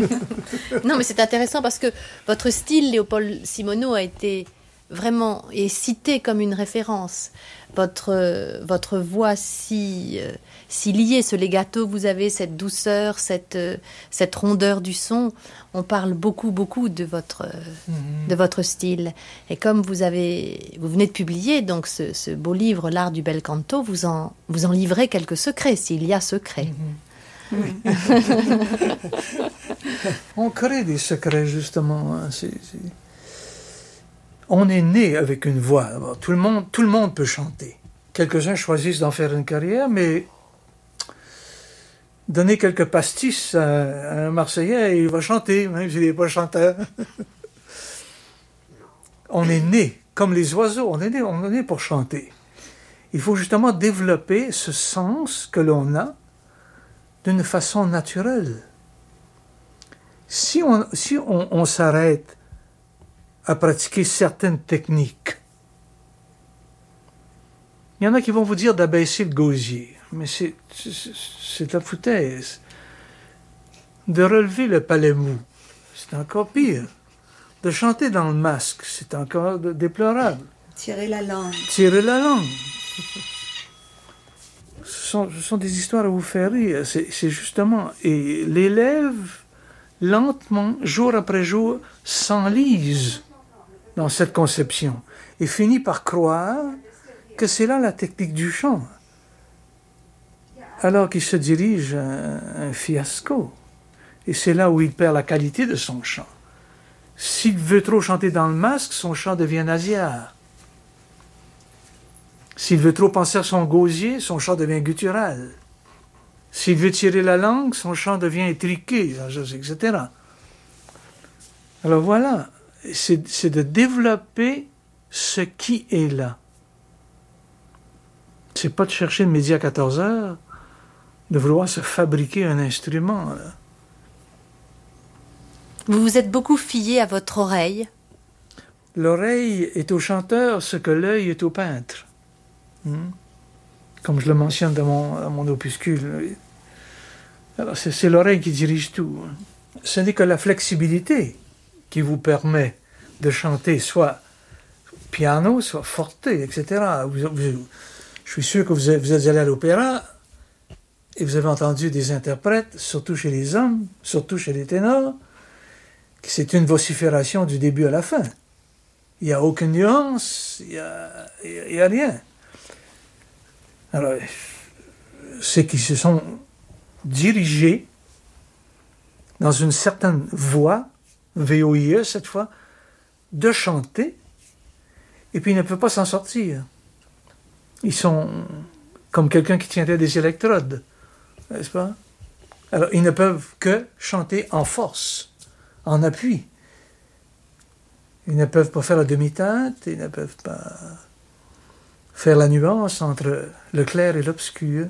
Non, mais c'est intéressant parce que votre style, Léopold Simoneau, a été vraiment est cité comme une référence. Votre voix si liée, ce legato que vous avez, cette douceur, cette rondeur du son, on parle beaucoup de votre style. Et comme vous venez de publier donc ce beau livre, L'art du bel canto, vous en livrez quelques secrets, s'il y a secret. Oui. On crée des secrets, justement. On est né avec une voix. Alors, tout le monde peut chanter. Quelques-uns choisissent d'en faire une carrière, mais donner quelques pastis à un Marseillais, il va chanter, même s'il n'est pas chanteur. On est né, comme les oiseaux, on est né pour chanter. Il faut justement développer ce sens que l'on a d'une façon naturelle. Si on s'arrête à pratiquer certaines techniques, il y en a qui vont vous dire d'abaisser le gosier, mais c'est la foutaise. De relever le palais mou, c'est encore pire. De chanter dans le masque, c'est encore déplorable. Tirer la langue. Ce sont des histoires à vous faire rire. C'est justement... Et l'élève, lentement, jour après jour, s'enlise dans cette conception et finit par croire que c'est là la technique du chant, alors qu'il se dirige à un fiasco. Et c'est là où il perd la qualité de son chant. S'il veut trop chanter dans le masque, son chant devient nasillard. S'il veut trop penser à son gosier, son chant devient guttural. S'il veut tirer la langue, son chant devient étriqué, etc. Alors voilà, c'est de développer ce qui est là. C'est pas de chercher le midi à 14 heures, de vouloir se fabriquer un instrument. Là. Vous vous êtes beaucoup fié à votre oreille. L'oreille est au chanteur ce que l'œil est au peintre. Comme je le mentionne dans mon opuscule. Alors c'est l'oreille qui dirige tout. Ce n'est que la flexibilité qui vous permet de chanter soit piano, soit forte, etc. Je suis sûr que vous êtes allé à l'opéra et vous avez entendu des interprètes, surtout chez les hommes, surtout chez les ténors, que c'est une vocifération du début à la fin. Il n'y a aucune nuance, il y a rien. Alors, c'est qu'ils se sont dirigés dans une certaine voie, VOIE cette fois, de chanter, et puis ils ne peuvent pas s'en sortir. Ils sont comme quelqu'un qui tiendrait des électrodes, n'est-ce pas? Alors, ils ne peuvent que chanter en force, en appui. Ils ne peuvent pas faire la demi-teinte, ils ne peuvent pas faire la nuance entre le clair et l'obscur.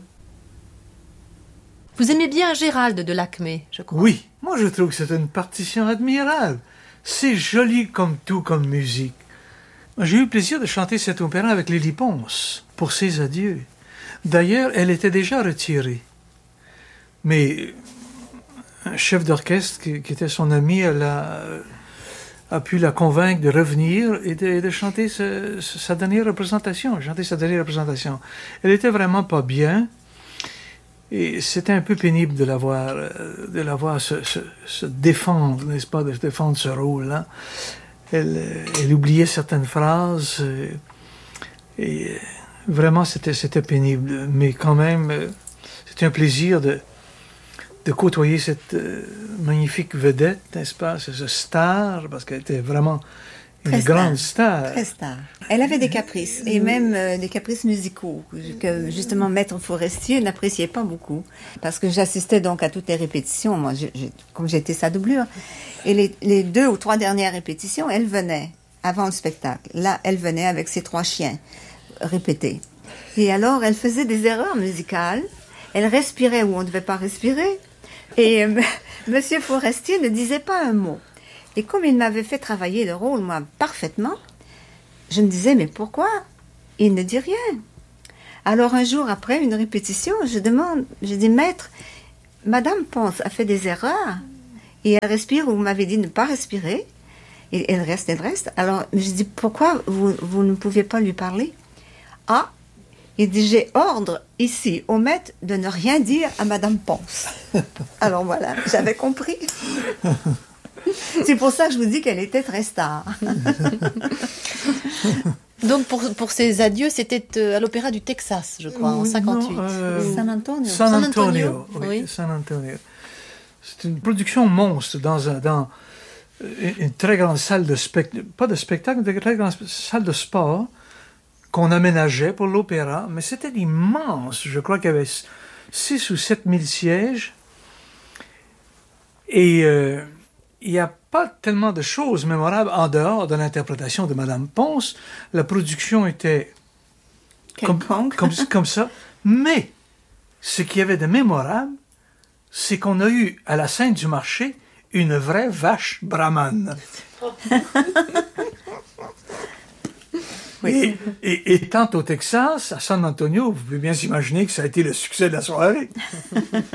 Vous aimez bien Gérald de Lacmé, je crois. Oui, moi je trouve que c'est une partition admirable. C'est joli comme tout, comme musique. J'ai eu le plaisir de chanter cet opéra avec Lily Pons pour ses adieux. D'ailleurs, elle était déjà retirée. Mais un chef d'orchestre qui était son ami, a pu la convaincre de revenir et de chanter sa dernière représentation. Elle était vraiment pas bien. Et c'était un peu pénible de la voir se défendre, n'est-ce pas, de défendre ce rôle-là. Elle oubliait certaines phrases et vraiment c'était pénible. Mais quand même, c'était un plaisir de côtoyer cette magnifique vedette, n'est-ce pas, ce star, parce qu'elle était vraiment une grande star. Très star. Elle avait des caprices, et même des caprices musicaux, que justement Maître Forestier n'appréciait pas beaucoup. Parce que j'assistais donc à toutes les répétitions, moi, comme j'étais sa doublure. Et les 2 ou 3 dernières répétitions, elle venait, avant le spectacle. Là, elle venait avec ses 3 chiens, répéter. Et alors, elle faisait des erreurs musicales. Elle respirait où on ne devait pas respirer. Et Monsieur Forestier ne disait pas un mot. Et comme il m'avait fait travailler le rôle, moi, parfaitement, je me disais, mais pourquoi il ne dit rien? Alors un jour après une répétition, je dis, Maître, Madame Pons a fait des erreurs. et elle respire, vous m'avez dit de ne pas respirer, et elle reste. Alors, je dis, pourquoi vous ne pouvez pas lui parler? Ah, il dit, j'ai ordre ici au maître de ne rien dire à Madame Ponce. Alors voilà, j'avais compris. C'est pour ça que je vous dis qu'elle était très star. Donc pour ces adieux, c'était à l'Opéra du Texas, je crois, en 58. San Antonio. San Antonio. Oui. San Antonio. C'est une production monstre dans une très grande salle de spectacle, pas de spectacle, une très grande salle de sport qu'on aménageait pour l'opéra, mais c'était immense. Je crois qu'il y avait 6 ou 7 000 sièges. Et il n'y a pas tellement de choses mémorables en dehors de l'interprétation de Madame Ponce. La production était comme ça. Mais ce qu'il y avait de mémorable, c'est qu'on a eu à la scène du marché une vraie vache brahmane. Oui. Et étant au Texas, à San Antonio, vous pouvez bien s'imaginer que ça a été le succès de la soirée.